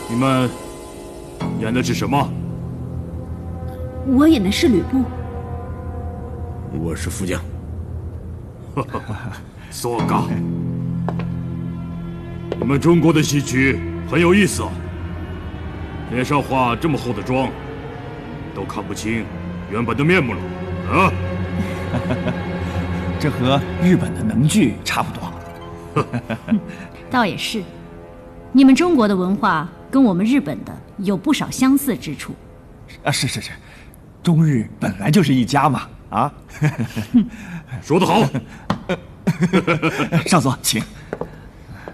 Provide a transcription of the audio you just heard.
你们演的是什么？ 我演的是吕布。 我是副将。 索嘎，你们中国的戏曲很有意思啊，脸上化这么厚的妆，都看不清原本的面目了啊！ 这和日本的能剧差不多。 倒也是，你们中国的文化跟我们日本的有不少相似之处。 啊，是，中日本来就是一家嘛，啊！ 说得好。 少佐，请。